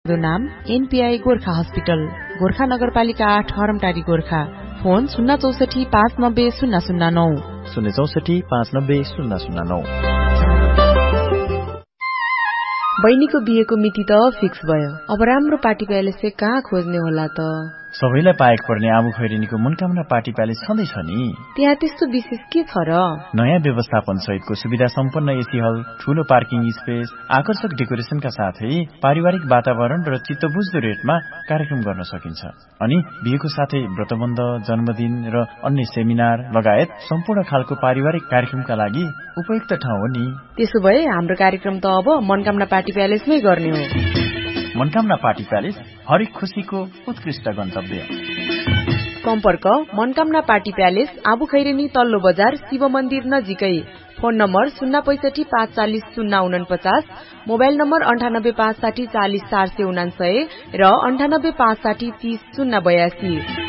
सक्दो नाम NPI Gorkha hospital, Gorkha नगरपालिका 8 हरमटारी गोर्खा। फोन 064 590 009 064 590 009। बहिनीको बिहेको मिति त फिक्स भयो। अब राम्रो पार्टी प्यालेस चाहिँ कहाँ खोज्ने होला त? सबैलाई पाएक पर्ने आबु खैरेनीको मनकामना पार्टी प्यालेस छँदैछ नि। त्यहाँ त्यस्तो विशेष के छ र? नयाँ व्यवस्थापन सहितको सुविधा सम्पन्न एसी हल, ठूलो पार्किङ स्पेस, आकर्षक डेकोरेसनका साथै पारिवारिक वातावरण र चित्तबुझ्दो रेटमा कार्यक्रम गर्न सकिन्छ। अनि बिहेको साथै व्रतबन्ध, जन्मदिन र अन्य सेमिनार लगायत सम्पूर्ण खालको पारिवारिक कार्यक्रमका लागि उपयुक्त ठाउँ हो नि। त्यसो भए हाम्रो कार्यक्रम त अब मनकामना पार्टी प्यालेसमै गर्ने हो। मनकामना पार्टी प्यालेस हरेक खुशीको उत्कृष्ट गन्तव्य। सम्पर्क मनकामना पार्टी प्यालेस, आबु खैरेनी तल्लो बजार, शिव मन्दिर नजिकै। फोन नम्बर 065 540 049, मोबाइल नम्बर 98 560 40 449 र 98 560 30 082।